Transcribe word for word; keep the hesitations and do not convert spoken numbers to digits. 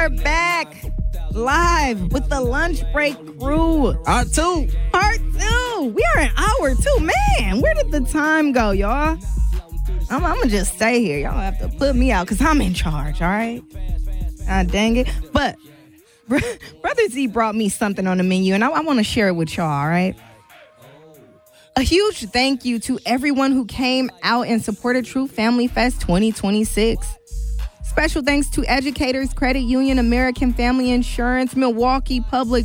are back live with the lunch break crew. Part two. Part two. We are in hour two. Man, where did the time go, y'all? I'm, I'm going to just stay here. Y'all have to put me out because I'm in charge, all right? Ah, dang it. But Brother Z brought me something on the menu, and I, I want to share it with y'all, all right? A huge thank you to everyone who came out and supported True Family Fest twenty twenty-six. Special thanks to Educators Credit Union, American Family Insurance, Milwaukee Public